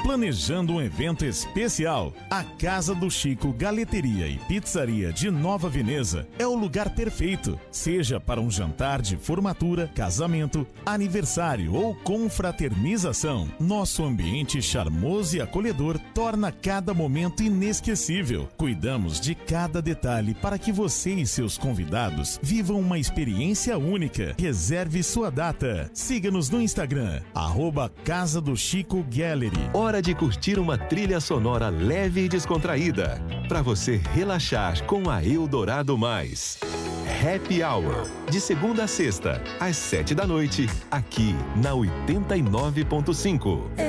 Planejando um evento especial? A Casa do Chico Galeteria e Pizzaria de Nova Veneza é o lugar perfeito, seja para um jantar de formatura, casamento, aniversário ou confraternização. Nosso ambiente charmoso e acolhedor torna cada momento inesquecível. Cuidamos de cada detalhe para que você e seus convidados vivam uma experiência única. Reserve sua data. Siga-nos no Instagram, @Casa do Chico Gallery. Hora de curtir uma trilha sonora leve e descontraída, para você relaxar com a Eldorado Mais. Happy Hour, de segunda a sexta, às 7 da noite, aqui na 89.5.